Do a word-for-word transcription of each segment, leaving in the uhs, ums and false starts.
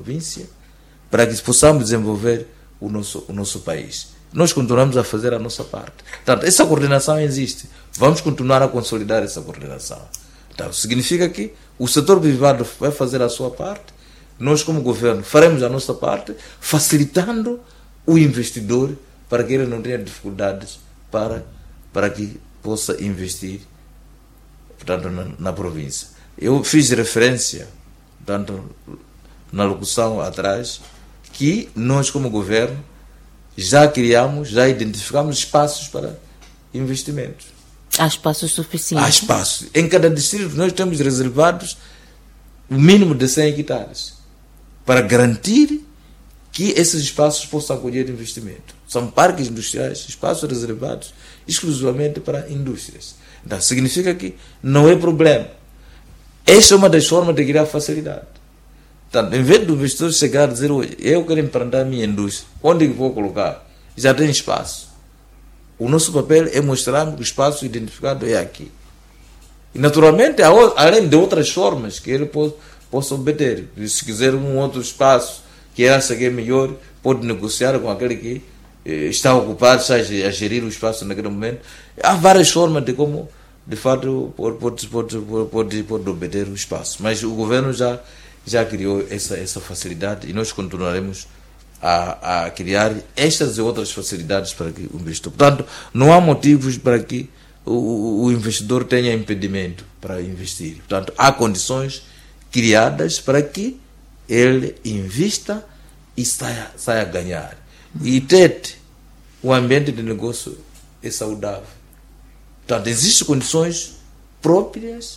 província, para que possamos desenvolver o nosso, o nosso país. Nós continuamos a fazer a nossa parte. Portanto, essa coordenação existe. Vamos continuar a consolidar essa coordenação. Então, significa que o setor privado vai fazer a sua parte, nós como governo faremos a nossa parte, facilitando o investidor para que ele não tenha dificuldades para, para que possa investir, portanto, na, na província. Eu fiz referência, portanto, na locução atrás, que nós como governo já criamos, já identificamos espaços para investimentos. Há espaços suficientes? Há espaços. Em cada distrito nós temos reservados o mínimo de cem hectares para garantir que esses espaços possam acolher investimento. São parques industriais, espaços reservados exclusivamente para indústrias. Então, significa que não é problema. Esta é uma das formas de criar facilidade. Portanto, em vez do investidor chegar a dizer, eu quero empreender a minha indústria, onde eu vou colocar? Já tem espaço. O nosso papel é mostrarmos que o espaço identificado é aqui. E, naturalmente, além de outras formas que ele possa obter. Se quiser um outro espaço que ele acha que é melhor, pode negociar com aquele que eh, está ocupado, está a gerir o espaço naquele momento. Há várias formas de como, de fato, pode, pode, pode, pode, pode obter o espaço. Mas o governo já, já criou essa, essa facilidade e nós continuaremos A, a criar estas e outras facilidades para que o investidor. Portanto, não há motivos para que o, o investidor tenha impedimento para investir. Portanto, há condições criadas para que ele invista e saia, saia a ganhar. E ter o ambiente de negócio é saudável. Portanto, existem condições próprias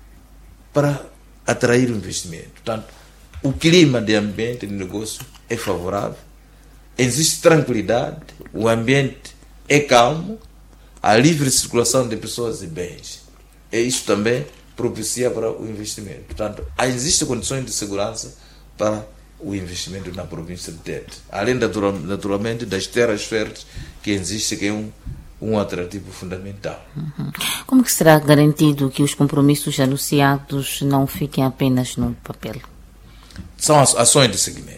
para atrair o investimento. Portanto, o clima de ambiente de negócio é favorável, existe tranquilidade, o ambiente é calmo, a livre circulação de pessoas e bens. E isso também propicia para o investimento. Portanto, existem condições de segurança para o investimento na província de Tete. Além, naturalmente, das terras férteis que existem, que é um, um atrativo fundamental. Uhum. Como que será garantido que os compromissos anunciados não fiquem apenas no papel? São ações de segmento.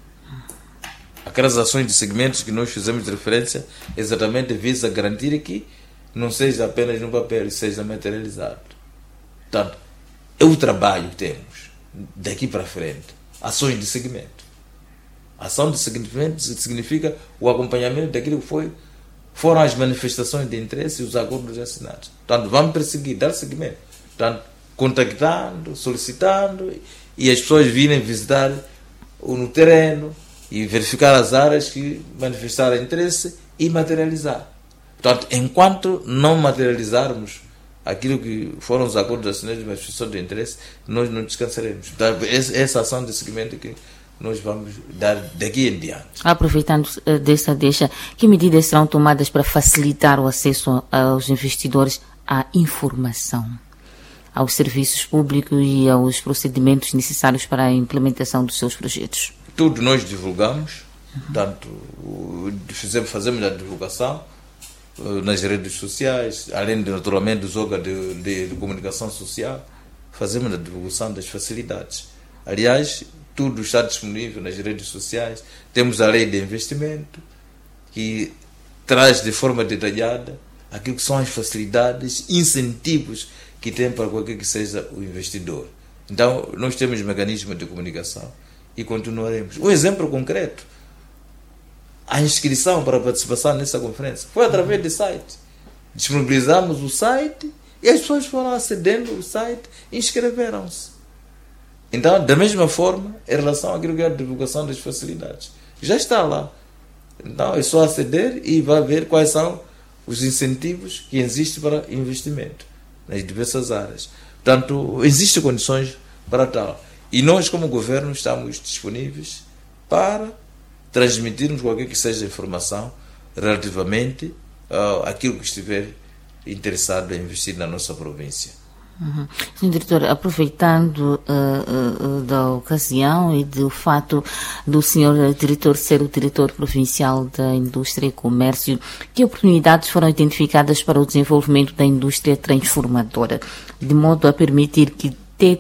Aquelas ações de segmentos que nós fizemos referência exatamente visa garantir que não seja apenas no papel, seja materializado. Portanto, é o trabalho que temos daqui para frente. Ações de segmento. Ação de segmento significa o acompanhamento daquilo que foi, foram as manifestações de interesse e os acordos assinados. Portanto, vamos perseguir, dar seguimento. Portanto, contactando, solicitando e as pessoas virem visitar no terreno e verificar as áreas que manifestaram interesse e materializar. Portanto, enquanto não materializarmos aquilo que foram os acordos assinados de manifestação de interesse, nós não descansaremos. Portanto, essa ação de seguimento que nós vamos dar daqui em diante. Aproveitando dessa deixa, que medidas serão tomadas para facilitar o acesso aos investidores à informação, aos serviços públicos e aos procedimentos necessários para a implementação dos seus projetos? Tudo nós divulgamos, uhum. Tanto fizemos, fazemos a divulgação uh, nas redes sociais, além de, naturalmente, dos órgãos de, de, de comunicação social, fazemos a divulgação das facilidades. Aliás, tudo está disponível nas redes sociais. Temos a lei de investimento, que traz de forma detalhada aquilo que são as facilidades, incentivos que tem para qualquer que seja o investidor. Então, nós temos mecanismos de comunicação e continuaremos. Um exemplo concreto, a inscrição para a participação nessa conferência foi através do site. Disponibilizamos o site e as pessoas foram acedendo ao site e inscreveram-se. Então, da mesma forma, em relação àquilo que é a divulgação das facilidades, já está lá. Então, é só aceder e vai ver quais são os incentivos que existem para investimento nas diversas áreas. Portanto, existem condições para tal. E nós, como governo, estamos disponíveis para transmitirmos qualquer que seja a informação relativamente uh, àquilo que estiver interessado em investir na nossa província. Uhum. Senhor Diretor, aproveitando uh, uh, da ocasião e do fato do senhor Diretor ser o Diretor Provincial da Indústria e Comércio, que oportunidades foram identificadas para o desenvolvimento da indústria transformadora, de modo a permitir que Tete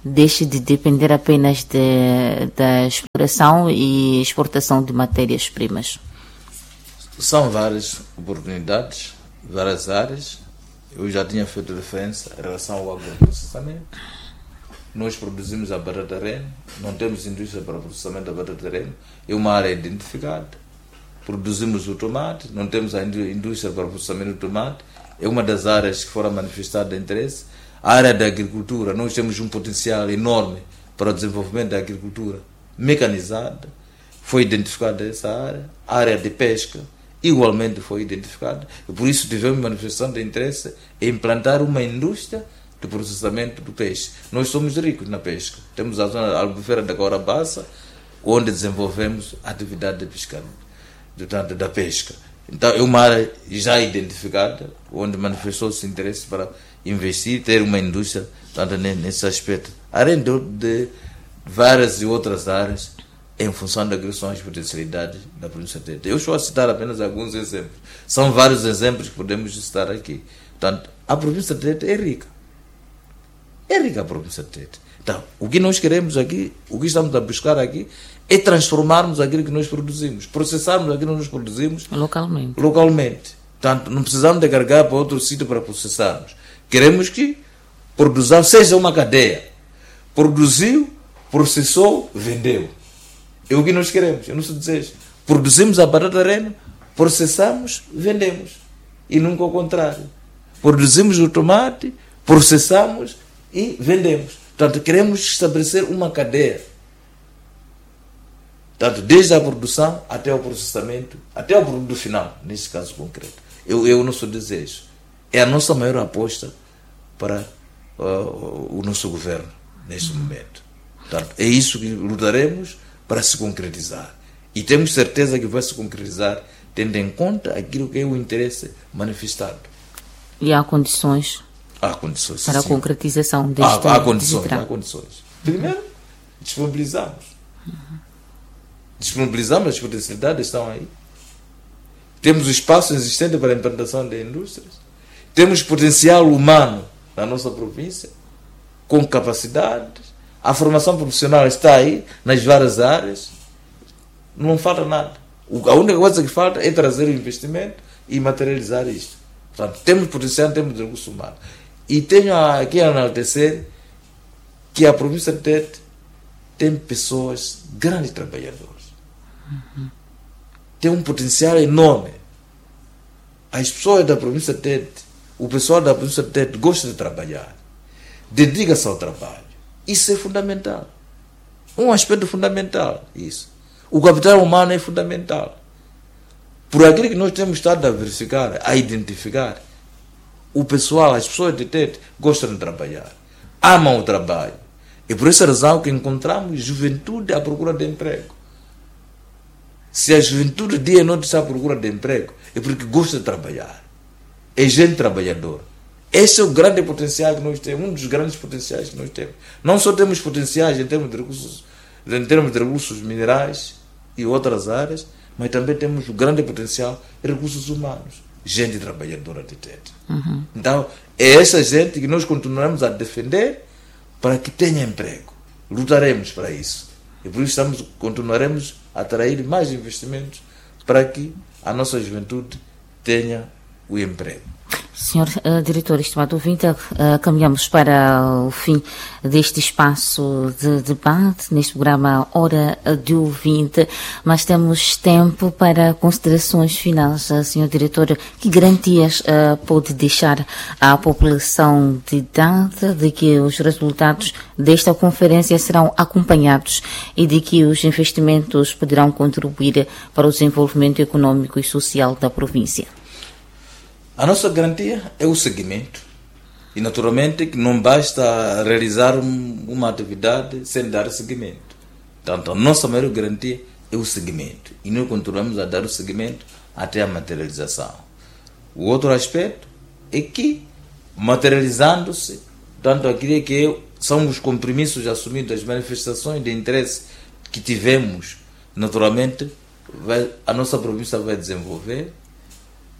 deixe de depender apenas de, da exploração e exportação de matérias-primas? São várias oportunidades, várias áreas. Eu já tinha feito referência em relação ao agroprocessamento. Nós produzimos a batata rene, não temos indústria para processamento da batata rene, é uma área identificada. Produzimos o tomate, não temos a indústria para processamento do tomate, é uma das áreas que foram manifestadas de interesse. A área da agricultura, nós temos um potencial enorme para o desenvolvimento da agricultura mecanizada, foi identificada essa área. A área de pesca, igualmente foi identificada, e por isso tivemos manifestação de interesse em implantar uma indústria de processamento do peixe. Nós somos ricos na pesca. Temos a zona da Albufeira da Corabaça, onde desenvolvemos a atividade de pesca, portanto, da pesca. Então, é uma área já identificada, onde manifestou-se interesse para investir, ter uma indústria, portanto, nesse aspecto. Além de, de várias e outras áreas, em função das questões de potencialidade da província de Tete. Eu estou a citar apenas alguns exemplos. São vários exemplos que podemos citar aqui. Portanto, a província de Tete é rica. É rica a província de Tete. Então, o que nós queremos aqui, o que estamos a buscar aqui, é transformarmos aquilo que nós produzimos, processarmos aquilo que nós produzimos localmente. localmente. Portanto, não precisamos de carregar para outro sítio para processarmos. Queremos que produzir, seja uma cadeia. Produziu, processou, vendeu. É o que nós queremos, é o nosso desejo. Produzimos a batata rene, processamos, vendemos. E nunca ao contrário. Produzimos o tomate, processamos e vendemos. Portanto, queremos estabelecer uma cadeia. Portanto, desde a produção até o processamento, até o produto final, nesse caso concreto. É, é o nosso desejo. É a nossa maior aposta para uh, o nosso governo, neste uhum. momento. Portanto, é isso que lutaremos para se concretizar. E temos certeza que vai se concretizar, tendo em conta aquilo que é o interesse manifestado. E há condições, há condições para sim. a concretização deste há, há condições, há condições. Primeiro, disponibilizamos. Uhum. Disponibilizamos, as potencialidades estão aí. Temos o espaço existente para a implantação de indústrias. Temos potencial humano na nossa província, com capacidades. A formação profissional está aí, nas várias áreas. Não falta nada. A única coisa que falta é trazer o investimento e materializar isto. Portanto, temos potencial, temos recurso humano. E tenho aqui a enaltecer que a província de Tete tem pessoas, grandes trabalhadores. Uhum. Tem um potencial enorme. As pessoas da província de Tete, o pessoal da província de Tete gosta de trabalhar. Dedica-se ao trabalho. Isso é fundamental. Um aspecto fundamental, isso. O capital humano é fundamental. Por aquilo que nós temos estado a verificar, a identificar, o pessoal, as pessoas de Tete gostam de trabalhar. Amam o trabalho. E por essa razão que encontramos juventude à procura de emprego. Se a juventude dia e noite está à procura de emprego, é porque gosta de trabalhar. É gente trabalhadora. Esse é o grande potencial que nós temos, um dos grandes potenciais que nós temos. Não só temos potenciais em termos de recursos, em termos de recursos minerais e outras áreas, mas também temos um grande potencial em recursos humanos. Gente trabalhadora de Tete. Uhum. Então, é essa gente que nós continuaremos a defender para que tenha emprego. Lutaremos para isso. E por isso estamos, continuaremos a atrair mais investimentos para que a nossa juventude tenha o emprego. Senhor uh, Diretor, estimado ouvinte, uh, caminhamos para o fim deste espaço de debate, neste programa Hora de Ouvinte, mas temos tempo para considerações finais. Uh, Senhor Diretor, que garantias uh, pode deixar à população de data de que os resultados desta conferência serão acompanhados e de que os investimentos poderão contribuir para o desenvolvimento econômico e social da província? A nossa garantia é o seguimento. E, naturalmente, que não basta realizar um, uma atividade sem dar seguimento. Portanto, a nossa maior garantia é o seguimento. E nós continuamos a dar o seguimento até a materialização. O outro aspecto é que, materializando-se, tanto aquilo que são os compromissos assumidos, as manifestações de interesse que tivemos, naturalmente, vai, a nossa província vai desenvolver.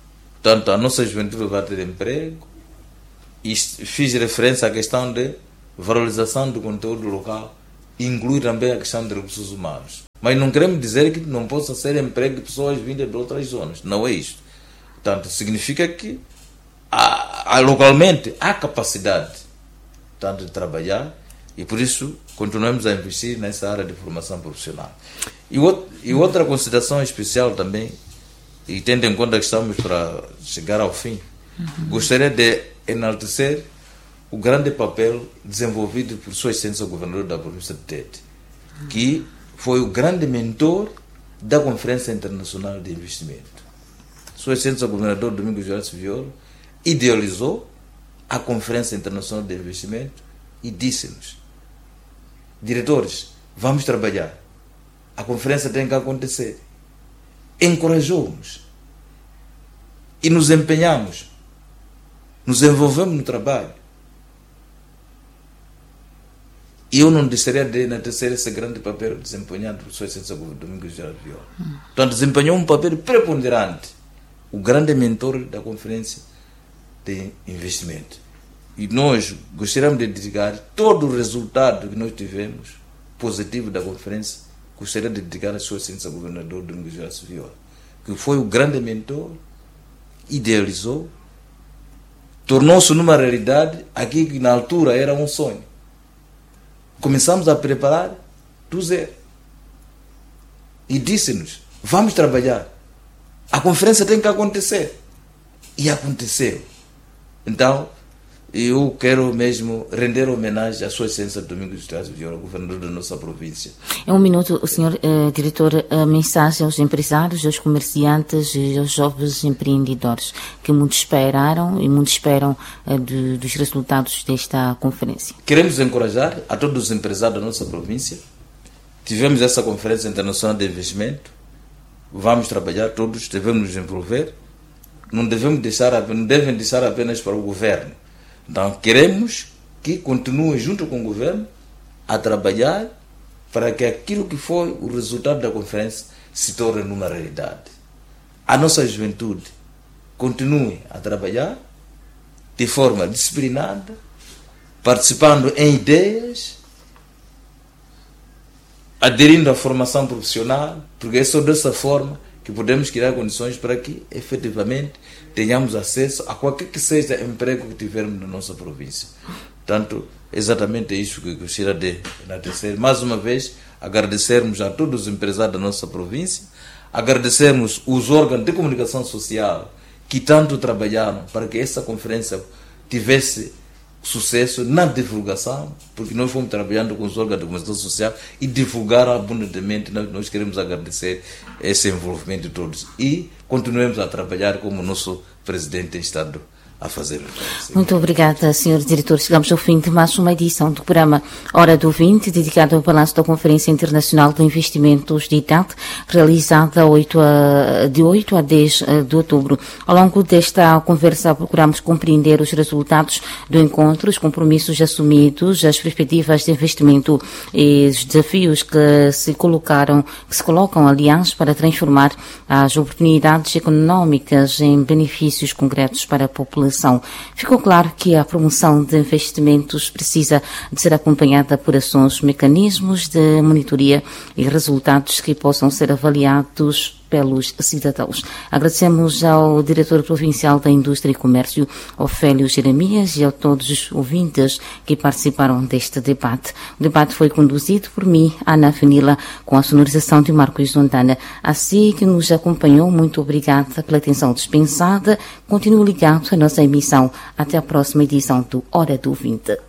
Portanto, a nossa juventude vai ter emprego. E fiz referência à questão de valorização do conteúdo local inclui também a questão de recursos humanos. Mas não queremos dizer que não possa ser emprego de pessoas vindas de outras zonas. Não é isto. Portanto, significa que há, há, localmente há capacidade tanto de trabalhar e por isso continuamos a investir nessa área de formação profissional. E, outro, e outra consideração especial também, e tendo em conta que estamos para chegar ao fim, uhum. gostaria de enaltecer o grande papel desenvolvido por Sua Excelência o Governador da província de Tete, que foi o grande mentor da Conferência Internacional de Investimento. Sua Excelência o Governador Domingos Joaço Viola idealizou a Conferência Internacional de Investimento e disse-nos: diretores, vamos trabalhar, a conferência tem que acontecer. Encorajou-nos e nos empenhamos, nos envolvemos no trabalho. E eu não deixaria de enaltecer esse grande papel desempenhado por Sua Excelência Domingos Joaço Viola. Hum. Então desempenhou um papel preponderante, o grande mentor da Conferência de Investimento. E nós gostaríamos de dedicar todo o resultado que nós tivemos positivo da conferência, gostaria de dedicar a Sua Excelência Governador Domingos Joaço Viola, que foi o grande mentor, idealizou, tornou-se numa realidade aquilo que na altura era um sonho. Começamos a preparar do zero. E disse-nos: vamos trabalhar. A conferência tem que acontecer. E aconteceu. Então, eu quero mesmo render homenagem à Sua Excelência Domingos Joaço Viola, governador da nossa província. É um minuto, senhor eh, diretor, a mensagem aos empresários, aos comerciantes e aos jovens empreendedores que muito esperaram e muito esperam eh, de, dos resultados desta conferência. Queremos encorajar a todos os empresários da nossa província. Tivemos essa Conferência Internacional de Investimento. Vamos trabalhar todos, devemos nos envolver. Não devemos deixar, não devem deixar apenas para o governo. Então, queremos que continuem junto com o governo a trabalhar para que aquilo que foi o resultado da conferência se torne numa realidade. A nossa juventude continue a trabalhar de forma disciplinada, participando em ideias, aderindo à formação profissional, porque é só dessa forma que podemos criar condições para que, efetivamente, tenhamos acesso a qualquer que seja emprego que tivermos na nossa província. Portanto, exatamente isso que eu gostaria de enaltecer. Mais uma vez, agradecermos a todos os empresários da nossa província, agradecermos os órgãos de comunicação social que tanto trabalharam para que essa conferência tivesse sucesso na divulgação, porque nós fomos trabalhando com os órgãos de comunicação social e divulgaram abundantemente. Nós, nós queremos agradecer esse envolvimento de todos e continuemos a trabalhar como o nosso presidente tem estado a fazer. Muito obrigada, senhor diretor. Chegamos ao fim de mais uma edição do programa Hora do vinte, dedicado ao balanço da Conferência Internacional de Investimentos de Tete, realizada de oito a dez de outubro. Ao longo desta conversa, procuramos compreender os resultados do encontro, os compromissos assumidos, as perspectivas de investimento e os desafios que se colocaram, que se colocam, aliás, para transformar as oportunidades económicas em benefícios concretos para a população. Ficou claro que a promoção de investimentos precisa de ser acompanhada por ações, mecanismos de monitoria e resultados que possam ser avaliados pelos cidadãos. Agradecemos ao diretor provincial da Indústria e Comércio, Ofélio Jeremias, e a todos os ouvintes que participaram deste debate. O debate foi conduzido por mim, Ana Fenila, com a sonorização de Marcos Zontana. Assim que nos acompanhou, muito obrigada pela atenção dispensada. Continue ligado à nossa emissão. Até a próxima edição do Hora do vinte.